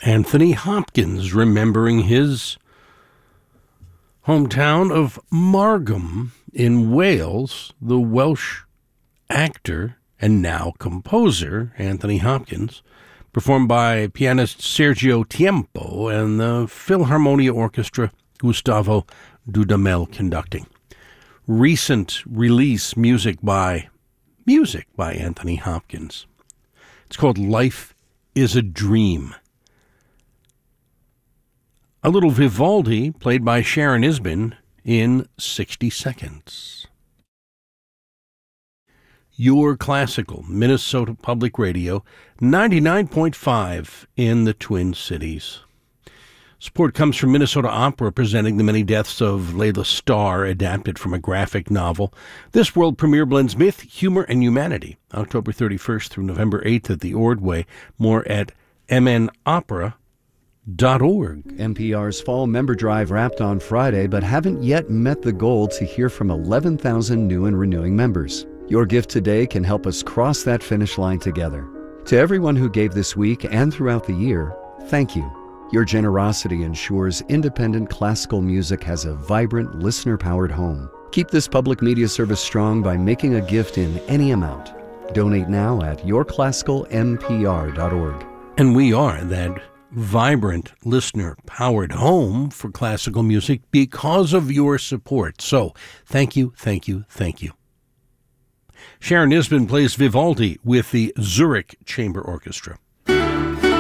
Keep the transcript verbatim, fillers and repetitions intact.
Anthony Hopkins, remembering his hometown of Margam in Wales. The Welsh actor and now composer Anthony Hopkins, performed by pianist Sergio Tiempo and the Philharmonia Orchestra, Gustavo Dudamel conducting. Recent release music by music by Anthony Hopkins. It's called Life is a Dream. A little Vivaldi played by Sharon Isbin in sixty seconds. Your Classical, Minnesota Public Radio, ninety-nine point five in the Twin Cities. Support comes from Minnesota Opera, presenting The Many Deaths of Layla Starr, adapted from a graphic novel. This world premiere blends myth, humor, and humanity. October thirty-first through November eighth at the Ordway. More at m n opera dot org. N P R's Fall Member Drive wrapped on Friday, but haven't yet met the goal to hear from eleven thousand new and renewing members. Your gift today can help us cross that finish line together. To everyone who gave this week and throughout the year, thank you. Your generosity ensures independent classical music has a vibrant, listener-powered home. Keep this public media service strong by making a gift in any amount. Donate now at your classical m p r dot org. And we are that vibrant, listener-powered home for classical music because of your support. So, thank you, thank you, thank you. Sharon Isbin plays Vivaldi with the Zurich Chamber Orchestra.